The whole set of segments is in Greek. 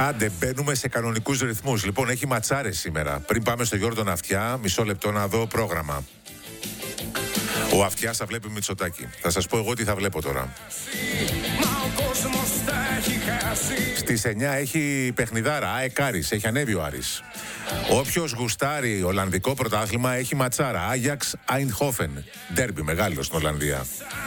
Άντε, μπαίνουμε σε κανονικούς ρυθμούς. Λοιπόν, έχει ματσάρες σήμερα. Πριν πάμε στο Γιώργο Αυτιά, μισό λεπτό να δω πρόγραμμα. Ο Αυτιάς θα βλέπει Μητσοτάκη. Θα σας πω εγώ τι θα βλέπω τώρα. Στις 9 έχει παιχνιδάρα, ΑΕΚ Άρης, έχει ανέβει ο Άρης. Όποιος γουστάρει Ολλανδικό πρωτάθλημα έχει ματσάρα, Άγιαξ Αϊντχόφεν. Ντέρμπι μεγάλο στην Ολλανδία.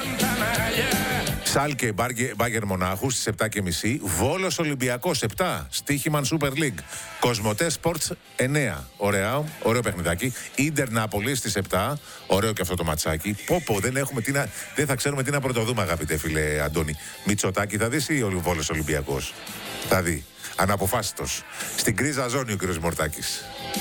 Σάλκε Μπάγκερ Μονάχου στις 7.30. Βόλος Ολυμπιακός 7. Στίχημαν Super League. Κοσμοτέ Sports 9. Ωραίο παιχνιδάκι. Ίντερ Νάπολη στις 7. Ωραίο και αυτό το ματσάκι. Πόπο, δεν θα ξέρουμε τι να πρωτοδούμε, αγαπητέ φίλε Αντώνη. Μητσοτάκη θα δεις ή ο Βόλος Ολυμπιακός? Θα δει. Αναποφάσιστος. Στην κρίζα ζώνη ο κ. Μορτάκης.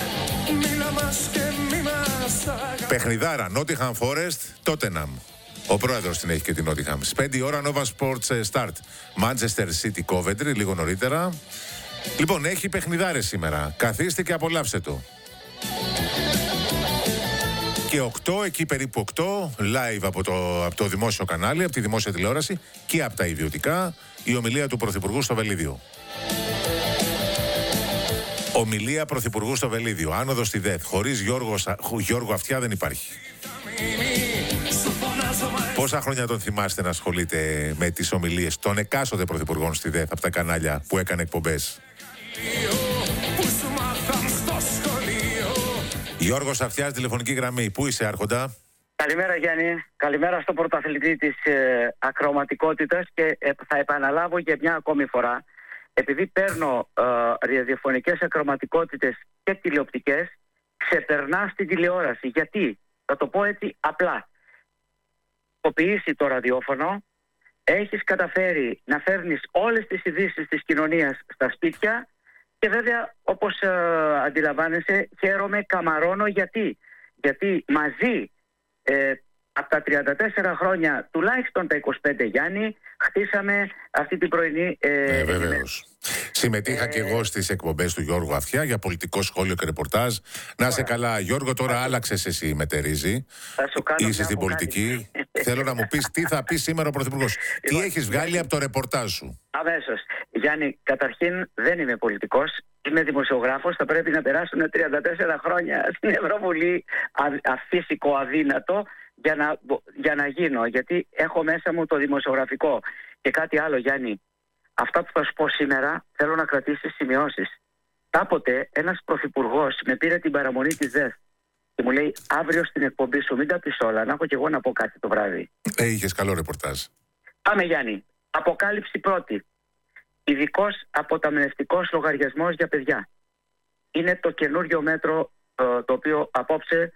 Παιχνιδάρα, Nottingham Forest, Tottenham. Ο πρόεδρος την έχει και την Nottingham. 5 ώρα Nova Sports Start. Manchester City Coventry, λίγο νωρίτερα. Λοιπόν, έχει παιχνιδάρες σήμερα. Καθίστε και απολαύστε το. Και 8, εκεί περίπου 8, live από το δημόσιο κανάλι, από τη δημόσια τηλεόραση και από τα ιδιωτικά, η ομιλία του Πρωθυπουργού στο Βελίδιο. Ομιλία Πρωθυπουργού στο Βελίδιο. Άνοδος στη ΔΕΘ. Χωρίς Γιώργο Αυτιά δεν υπάρχει. Πόσα χρόνια τον θυμάστε να ασχολείται με τις ομιλίες των εκάστοτε πρωθυπουργών στη ΔΕΘ από τα κανάλια που έκανε εκπομπές? Γιώργος Αυτιάς, τηλεφωνική γραμμή. Πού είσαι, Άρχοντα? Καλημέρα, Γιάννη. Καλημέρα στο πρωταθλητή της ακροματικότητας και θα επαναλάβω για μια ακόμη φορά. Επειδή παίρνω ραδιοφωνικές ακροματικότητες και τηλεοπτικές, ξεπερνά στην τηλεόραση. Γιατί? Θα το πω έτσι απλά. Κοποποιήσει το ραδιόφωνο, έχεις καταφέρει να φέρνεις όλες τις ειδήσεις της κοινωνίας στα σπίτια και βέβαια, όπως αντιλαμβάνεσαι, χαίρομαι, καμαρώνω. Γιατί μαζί από τα 34 χρόνια, τουλάχιστον τα 25, Γιάννη, χτίσαμε αυτή την πρωινή... Βεβαίως. Συμμετείχα και εγώ στις εκπομπές του Γιώργου Αυτιά για πολιτικό σχόλιο και ρεπορτάζ. Να σε καλά, Γιώργο, τώρα άλλαξες εσύ μετερίζει. Είσαι στην πολιτική. Θέλω να μου πεις τι θα πει σήμερα ο Πρωθυπουργός. Τι έχεις βγάλει από το ρεπορτάζ σου? Αμέσως. Γιάννη, καταρχήν δεν είμαι πολιτικός. Είμαι δημοσιογράφος. Θα πρέπει να περάσουν 34 χρόνια στην Ευρωβουλή, αφύσικο, αδύνατο, για να γίνω. Γιατί έχω μέσα μου το δημοσιογραφικό. Και κάτι άλλο, Γιάννη. Αυτά που θα σου πω σήμερα θέλω να κρατήσεις σημειώσεις. Κάποτε ένας πρωθυπουργός με πήρε την παραμονή της ΔΕΘ και μου λέει: αύριο στην εκπομπή σου, μην τα πεις όλα, να έχω και εγώ να πω κάτι το βράδυ. Είχες καλό ρεπορτάζ. Πάμε, Γιάννη. Αποκάλυψη πρώτη. Ειδικός αποταμιευτικός λογαριασμός για παιδιά. Είναι το καινούριο μέτρο το οποίο απόψε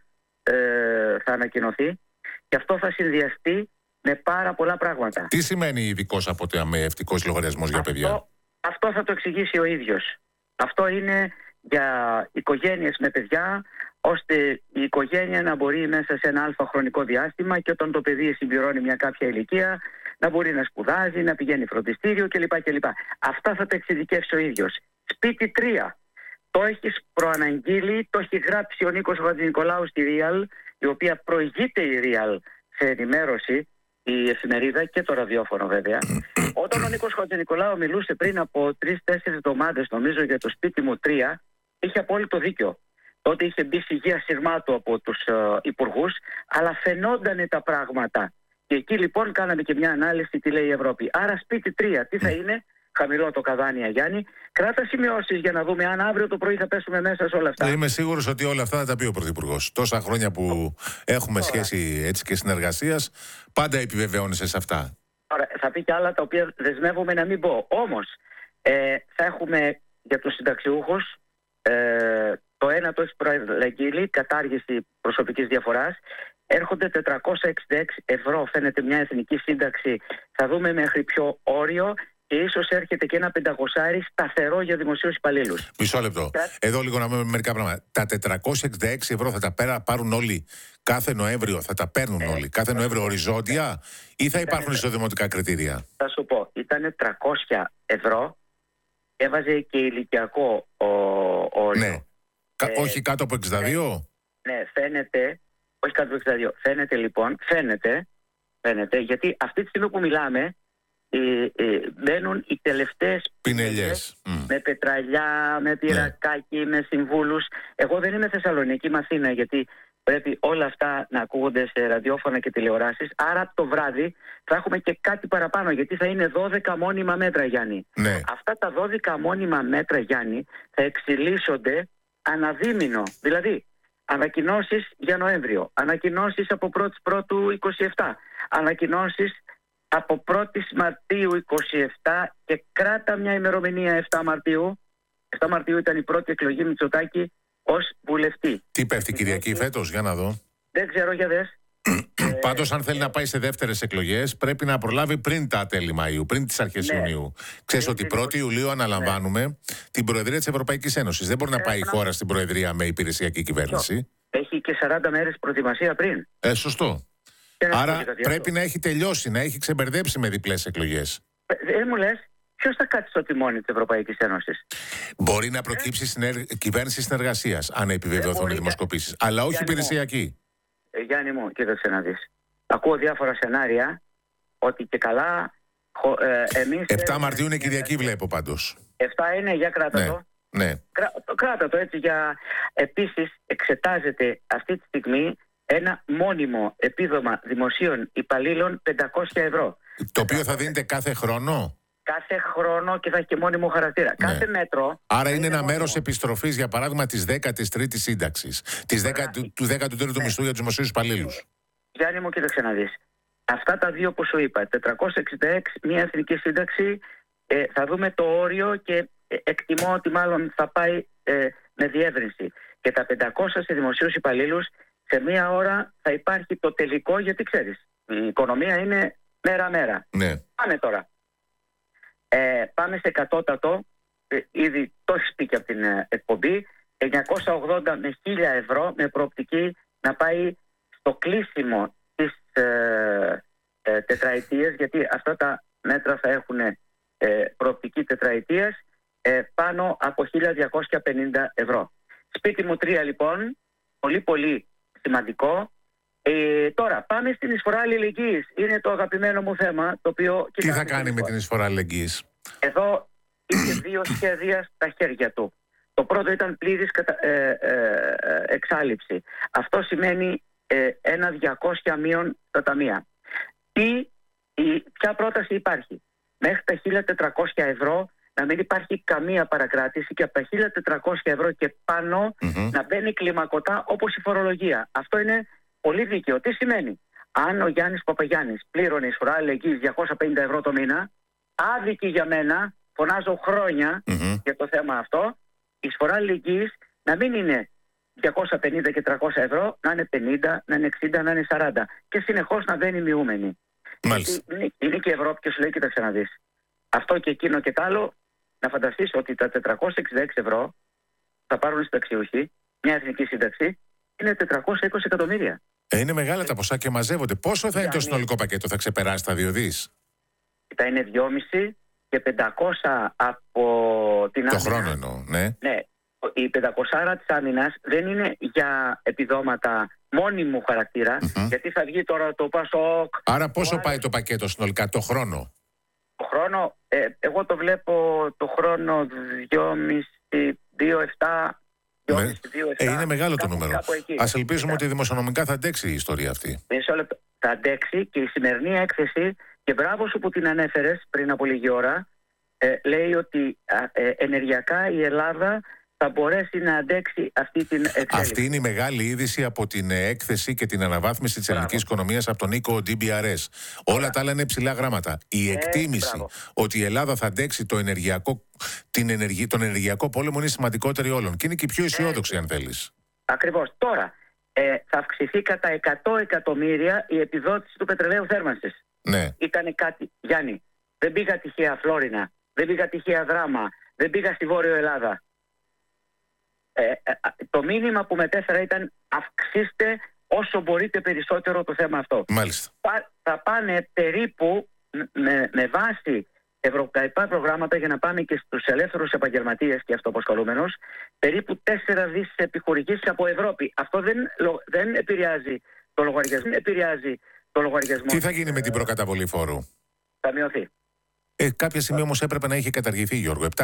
θα ανακοινωθεί και αυτό θα συνδυαστεί με πάρα πολλά πράγματα. Τι σημαίνει ειδικός αποταμιευτικός λογαριασμός για παιδιά? Αυτό θα το εξηγήσει ο ίδιος. Αυτό είναι για οικογένειες με παιδιά, ώστε η οικογένεια να μπορεί μέσα σε ένα αλφα χρονικό διάστημα και όταν το παιδί συμπληρώνει μια κάποια ηλικία να μπορεί να σπουδάζει, να πηγαίνει φροντιστήριο κλπ. Αυτά θα τα εξειδικεύσει ο ίδιος. Σπίτι 3. Το έχεις προαναγγείλει, το έχει γράψει ο Νίκος Χατζηνικολάου στη Real, η οποία προηγείται η Real σε ενημέρωση, η εφημερίδα και το ραδιόφωνο βέβαια. Όταν ο Νίκος Χατζηνικολάου μιλούσε πριν από 3-4 εβδομάδες, νομίζω, για το σπίτι μου 3, είχε απόλυτο δίκιο. Τότε είχε μπει σιγεία σειρμάτου από τους υπουργούς, αλλά φαινόντανε τα πράγματα. Και εκεί λοιπόν κάναμε και μια ανάλυση τι λέει η Ευρώπη. Άρα σπίτι 3, τι θα είναι? Χαμηλό το καδάνια, Γιάννη. Κράτα σημειώσεις για να δούμε αν αύριο το πρωί θα πέσουμε μέσα σε όλα αυτά. Είμαι σίγουρος ότι όλα αυτά θα τα πει ο Πρωθυπουργός. Τόσα χρόνια που έχουμε σχέση έτσι και συνεργασίας, πάντα επιβεβαιώνεσαι σε αυτά. Ωραία, θα πει και άλλα τα οποία δεσμεύομαι να μην πω. Όμως θα έχουμε για τους συνταξιούχους το ένα το έχει προαγγείλει, κατάργηση προσωπικής διαφοράς. Έρχονται 466 ευρώ, φαίνεται μια εθνική σύνταξη. Θα δούμε μέχρι ποιο όριο. Και ίσως έρχεται και ένα 500 σταθερό για δημοσίους υπαλλήλους. Μισό λεπτό. Εδώ λίγο να πούμε μερικά πράγματα. Τα 466 ευρώ θα τα πάρουν όλοι κάθε Νοέμβριο? Θα τα παίρνουν όλοι κάθε Νοέμβριο οριζόντια ή θα υπάρχουν ισοδημοτικά κριτήρια? Θα σου πω. Ήταν 300 ευρώ. Έβαζε και ηλικιακό όριο. Ναι. Όχι κάτω από 62? Ναι, φαίνεται. Όχι κάτω από 62. Φαίνεται λοιπόν. Φαίνεται γιατί αυτή τη στιγμή που μιλάμε, μπαίνουν οι τελευταίες πινελιές. Με πετραλιά, με πυρακάκι, με συμβούλους. Εγώ δεν είμαι Θεσσαλονίκη, είμαι Αθήνα, γιατί πρέπει όλα αυτά να ακούγονται σε ραδιόφωνα και τηλεοράσεις. Άρα το βράδυ θα έχουμε και κάτι παραπάνω, γιατί θα είναι 12 μόνιμα μέτρα, Γιάννη. Ναι. Αυτά τα 12 μόνιμα μέτρα, Γιάννη, θα εξελίσσονται αναδίμηνο. Δηλαδή, ανακοινώσεις για Νοέμβριο, ανακοινώσεις από 1η 27, ανακοινώσεις από 1η Μαρτίου 27 και κράτα μια ημερομηνία 7 Μαρτίου. 7 Μαρτίου ήταν η πρώτη εκλογή Μητσοτάκη ως βουλευτή. Τι πέφτει Κυριακή φέτος, για να δω. Δεν ξέρω, για δες. Πάντως, αν θέλει να πάει σε δεύτερες εκλογές, πρέπει να προλάβει πριν τα τέλη Μαΐου, πριν τις αρχές Ιουνίου. Ξέρεις ότι 1η Ιουλίου αναλαμβάνουμε την Προεδρία της Ευρωπαϊκής Ένωσης. Δεν μπορεί να πάει η χώρα στην Προεδρία με υπηρεσιακή κυβέρνηση. Έχει και 40 μέρες προετοιμασία πριν. Σωστό. Άρα πρέπει να έχει τελειώσει, να έχει ξεμπερδέψει με διπλές εκλογές. Δεν μου λες, ποιος θα κάτσει στο τιμόνι της Ευρωπαϊκής Ένωσης? Μπορεί να προκύψει κυβέρνηση συνεργασίας, αν επιβεβαιωθούν οι δημοσκοπήσεις, αλλά όχι υπηρεσιακή. Γιάννη μου, κοίταξε να δεις. Ακούω διάφορα σενάρια ότι και καλά εμείς... 7 Μαρτίου είναι Κυριακή, βλέπω πάντως. 7 είναι, για κράτα το. Ναι. Κράτα το έτσι. Επίσης εξετάζεται αυτή τη στιγμή ένα μόνιμο επίδομα δημοσίων υπαλλήλων 500 ευρώ. Το οποίο θα δίνεται κάθε χρόνο. Κάθε χρόνο και θα έχει και μόνιμο χαρακτήρα. Ναι. Κάθε μέτρο. Άρα είναι ένα μέρος επιστροφής, για παράδειγμα, της 13ης σύνταξης, του 13ου μισθού για τους δημοσίους υπαλλήλους. Γιάννη μου, κοίταξε να δεις. Αυτά τα δύο που σου είπα, 466, μια εθνική σύνταξη, θα δούμε το όριο και εκτιμώ ότι μάλλον θα πάει με διεύρυνση. Και τα 500 σε δημοσίους υπαλλήλους, σε μία ώρα θα υπάρχει το τελικό, γιατί ξέρεις, η οικονομία είναι μέρα-μέρα. Ναι. Πάμε τώρα. Πάμε σε κατώτατο, ήδη το έχεις πει και από την εκπομπή, 980 με 1000 ευρώ, με προοπτική να πάει στο κλείσιμο της τετραετίας, γιατί αυτά τα μέτρα θα έχουν προοπτική τετραετίας, πάνω από 1250 ευρώ. Σπίτι μου 3 λοιπόν, πολύ πολύ σημαντικό. Τώρα πάμε στην εισφορά αλληλεγγύης. Είναι το αγαπημένο μου θέμα, το οποίο... Τι θα κάνει με την εισφορά αλληλεγγύης? Εδώ είχε δύο σχέδια στα χέρια του. Το πρώτο ήταν πλήρης εξάλειψη. Αυτό σημαίνει 1.200 μείον τα ταμεία. Ποια πρόταση υπάρχει? Μέχρι τα 1.400 ευρώ να μην υπάρχει καμία παρακράτηση και από τα 1.400 ευρώ και πάνω να μπαίνει κλιμακωτά όπως η φορολογία. Αυτό είναι πολύ δίκαιο. Τι σημαίνει? Αν ο Γιάννης Παπαγιάννης πλήρωνε εισφορά αλληλεγγύης 250 ευρώ το μήνα, άδικη για μένα, φωνάζω χρόνια για το θέμα αυτό, η εισφορά αλληλεγγύης να μην είναι 250 και 300 ευρώ, να είναι 50, να είναι 60, να είναι 40 και συνεχώς να μπαίνει μειούμενη. Είναι και η Ευρώπη και σου λέει, κοίταξε να δεις. Αυτό και εκείνο και τ' άλλο, να φανταστείς ότι τα 466 ευρώ θα πάρουν συνταξιούχοι, μια εθνική σύνταξη, είναι 420 εκατομμύρια. Είναι μεγάλα τα ποσά και μαζεύονται. Πόσο θα είναι το συνολικό πακέτο, θα ξεπεράσει τα 2 δις? Θα είναι 2,5 και 500 από την άμυνα. Το χρόνο εννοώ, ναι. Ναι. Η 500 της άμυνας δεν είναι για επιδόματα μόνιμου χαρακτήρα, γιατί θα βγει τώρα το ΠΑΣΟΚ. Άρα πόσο πάει το πακέτο συνολικά, το χρόνο? Το χρόνο, εγώ το βλέπω το χρόνο 2,5, 2,7. Είναι μεγάλο το νούμερο. Ας ελπίζουμε ότι δημοσιονομικά θα αντέξει η ιστορία αυτή. Μισό λεπτό. Θα αντέξει και η σημερινή έκθεση, και μπράβο σου που την ανέφερες πριν από λίγη ώρα, λέει ότι ενεργειακά η Ελλάδα θα μπορέσει να αντέξει αυτή την εξέλιξη. Αυτή είναι η μεγάλη είδηση από την έκθεση και την αναβάθμιση της ελληνικής οικονομίας από τον Νίκο DBRS. Όλα τα άλλα είναι ψηλά γράμματα. Η εκτίμηση ότι η Ελλάδα θα αντέξει τον ενεργειακό πόλεμο είναι σημαντικότερη όλων. Και είναι και η πιο αισιόδοξη, αν θέλεις. Ακριβώς. Τώρα θα αυξηθεί κατά 100 εκατομμύρια η επιδότηση του πετρελαίου θέρμανσης. Ναι. Ήτανε κάτι, Γιάννη, δεν πήγα τυχαία Φλόρινα, δεν πήγα τυχαία Δράμα, δεν πήγα στη Βόρειο Ελλάδα. Το μήνυμα που μετέφερα ήταν αυξήστε όσο μπορείτε περισσότερο το θέμα αυτό. Μάλιστα. Θα πάνε περίπου με βάση ευρωπαϊκά προγράμματα, για να πάμε και στους ελεύθερους επαγγελματίες και αυτοαπασχολούμενους, περίπου 4 δις επιχορηγήσεις από Ευρώπη. Αυτό δεν επηρεάζει το λογαριασμό. Τι θα γίνει με την προκαταβολή φόρου? Θα μειωθεί. Κάποια στιγμή όμως έπρεπε να είχε καταργηθεί, Γιώργο.